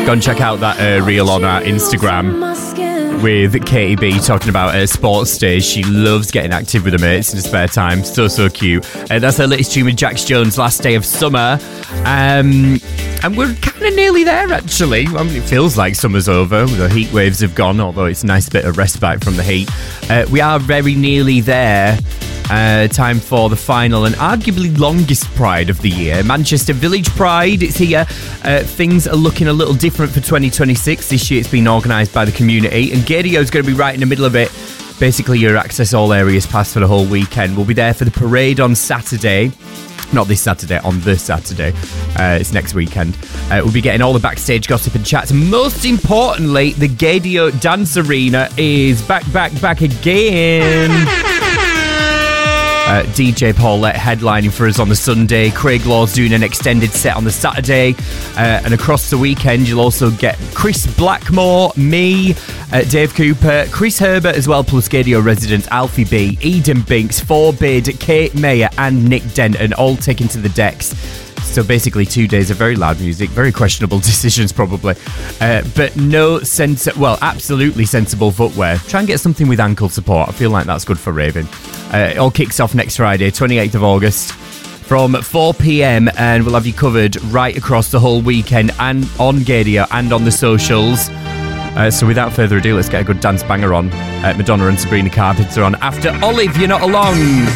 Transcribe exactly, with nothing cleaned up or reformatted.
Go and check out that uh, reel on our Instagram with Katie B talking about her sports stage. She loves getting active with her mates in her spare time. So, so cute. Uh, that's her latest tune with Jax Jones, Last Day of Summer. Um, and we're kind of nearly there, actually. I mean, it feels like summer's over. The heat waves have gone, although it's a nice bit of respite from the heat. Uh, we are very nearly there. Uh, time for the final and arguably longest Pride of the year, Manchester Village Pride. It's here. Uh, things are looking a little different for twenty twenty-six. This year it's been organised by the community, and Gadio is going to be right in the middle of it. Basically, your access all areas pass for the whole weekend. We'll be there for the parade on Saturday. Not this Saturday, on the Saturday. Uh, it's next weekend. Uh, we'll be getting all the backstage gossip and chats. Most importantly, the Gadio Dance Arena is back, back, back again. Uh, D J Paulette headlining for us on the Sunday. Craig Law's doing an extended set on the Saturday. Uh, and across the weekend, you'll also get Chris Blackmore, me, uh, Dave Cooper, Chris Herbert as well, plus Gadio residents Alfie B, Eden Binks, Forbid, Kate Mayer and Nick Denton all taking to the decks. So basically two days of very loud music, very questionable decisions probably, uh, but no sense, well, absolutely sensible footwear. Try and get something with ankle support. I feel like that's good for raving. Uh, it all kicks off next Friday, twenty-eighth of August, from four p.m, and we'll have you covered right across the whole weekend and on Gadio and on the socials. Uh, so without further ado, let's get a good dance banger on. Uh, Madonna and Sabrina Carpenter on After Olive, You're Not Alone.